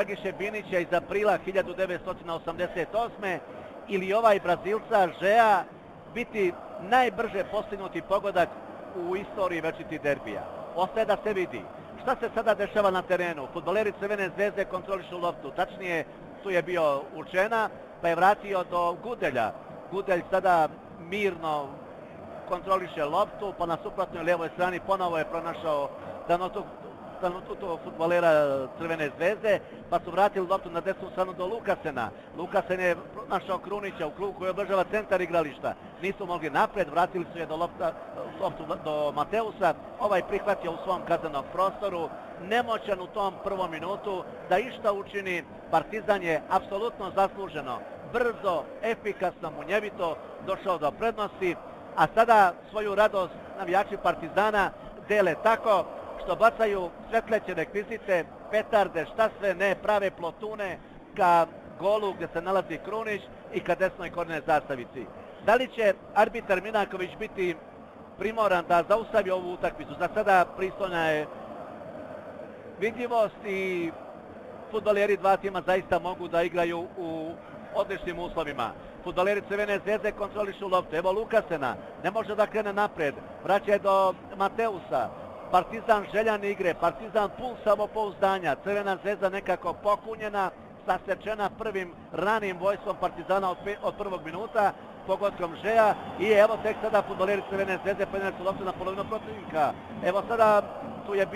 Dragiše Binića iz aprila 1988. ili ovaj Brazilca Žea biti najbrže postignuti pogodak u istoriji večitih derbija. Ostaje da se vidi. Šta se sada dešava na terenu? Fudbaleri Crvene zvezde kontrolišu loptu. Tačnije, tu je bio Učena, pa je vratio do Gudelja. Gudelj sada mirno kontroliše loptu, pa na suprotnoj lijevoj strani ponovo je pronašao Danutu fudbalera Crvene zvezde, pa su vratili loptu na desnu stranu do Lukasena. Lukasen je pronašao Krunića u krugu koji obližava centar igrališta. Nisu mogli napred, vratili su je do loptu do Mateusa. Ovaj prihvatio u svom kaznenom prostoru. Nemoćan u tom prvom minutu da išta učini. Partizan je apsolutno zasluženo, brzo, efikasno, munjevito došao do prednosti, a sada svoju radost navijači Partizana dele tako što bacaju svetleće rekvizite, petarde, šta sve ne, prave plotune ka golu gdje se nalazi Krunić i ka desnoj kornernoj zastavici. Da li će arbitar Minaković biti primoran da zaustavi ovu utakmicu? Za sada pristojna je vidljivost i fudbaleri dva tima zaista mogu da igraju u odličnim uslovima. Fudbaleri Crvene zvezde kontrolišu loptu. Evo Lukasena, ne može da krene napred. Vraća je do Mateusa. Partizan željan igre, Partizan pun samopouzdanja. Crvena zvezda nekako pokunjena, sasečena prvim ranim vojstvom Partizana od prvog minuta, pogodkom Žeja. I evo tek sada fudbaleri Crvene zvezde penjali su loptu na polovinu protivnika. Evo sada tu je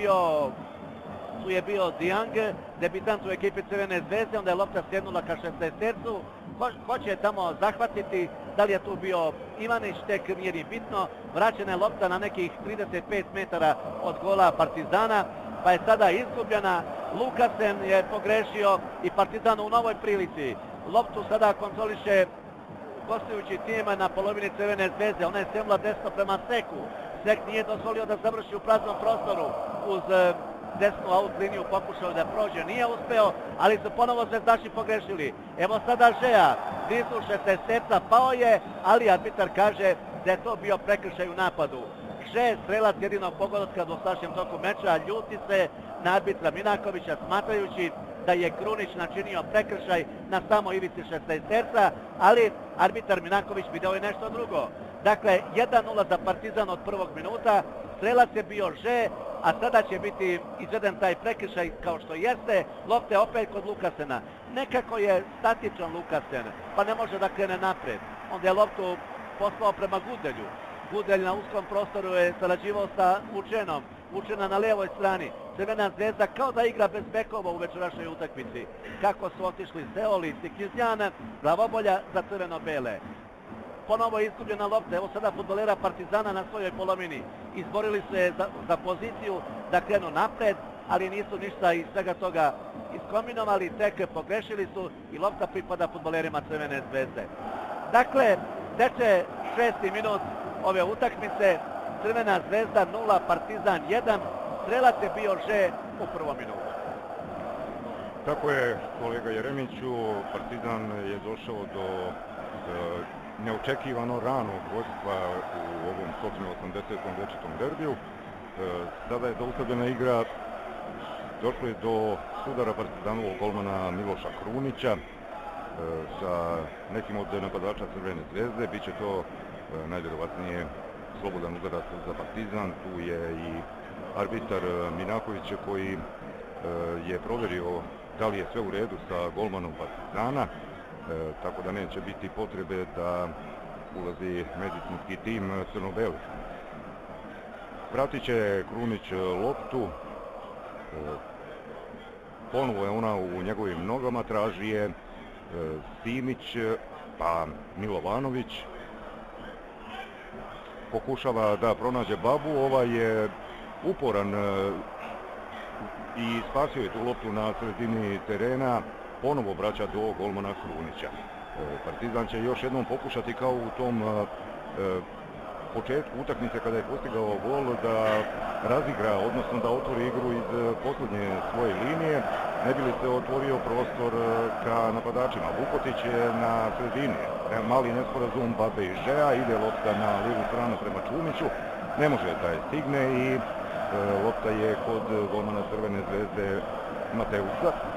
bio Diang, debitant u ekipi Crvene zvezde, onda je lopta sjednula ka 16-tercu. Hoće je tamo zahvatiti, da li je tu bio Ivanić, tek nije ni bitno. Vraćena je lopta na nekih 35 metara od gola Partizana, pa je sada izgubljena. Lukasen je pogrešio i Partizan u novoj prilici. Loptu sada kontroliše gostujući tim na polovini Crvene zvezde. Ona je semla desno prema Seku. Sek nije dozvolio da završi u praznom prostoru uz desnu out liniju, pokušao da prođe, nije uspeo, ali su ponovo zvezdaši pogrešili. Evo sada Žeja, blizu 16-terca, pao je, ali arbitar kaže da je to bio prekršaj u napadu. Že, strelac jedinog pogotka u dosadašnjem toku meča, ljuti se na arbitra Minakovića, smatrajući da je Krunić načinio prekršaj na samo ivici 16-terca, ali arbitar Minaković video je nešto drugo. Dakle, 1-0 za Partizan od prvog minuta, strelac je bio Že, a sada će biti izveden taj prekršaj kao što jeste. Lopte opet kod Lukasena. Nekako je statičan Lukasen, pa ne može da krene napred. Onda je loptu poslao prema Gudelju. Gudelj na uskom prostoru je sarađivao sa Učenom. Učena na lijevoj strani. Crvena zvezda kao da igra bez bekova u večerašnjoj utakmici. Kako su otišli Zeoli i Kizjan, glavobolja za crveno-bele. Ponovo je izgubljena lopta. Evo sada fudbalera Partizana na svojoj polovini. Izborili su je za poziciju da krenu napred, ali nisu ništa iz svega toga iskombinovali, tek pogrešili su i lopta pripada fudbalerima Crvene zvezde. Dakle, teče 6. minut ove utakmice. Crvena zvezda 0, Partizan 1. Strelac je bio Že u prvom minutu. Tako je, kolega Jeremiću, Partizan je došao do neočekivano ranog vodstva u ovom 180. večitom derbiju. Sada je zaustavljena igra, došlo je do sudara Partizanovog golmana Miloša Krunića sa nekim od napadača Crvene zvezde. Biće to najvjerovatnije slobodan udarac za Partizan. Tu je i arbitar Minaković koji je provjerio da li je sve u redu sa golmanom Partizana. Tako da neće biti potrebe da ulazi medicinski tim crno-belih. Pratit će Krunić loptu, ponovo je ona u njegovim nogama, traži je Simić, pa Milovanović. Pokušava da pronađe Babu, ovaj je uporan i spasio je tu loptu na sredini terena. Ponovo vraća do golmana Krunića. Partizan će još jednom pokušati kao u tom početku utakmice kada je postigao gol da razigra, odnosno da otvori igru iz posljednje svoje linije. Ne bi li se otvorio prostor ka napadačima. Vukotić je na sredini. Mali nesporazum Babe i Žeja. Ide lopta na lijevu stranu prema Čumiću. Ne može da je stigne i lopta je kod golmana Crvene zvezde Mateusa.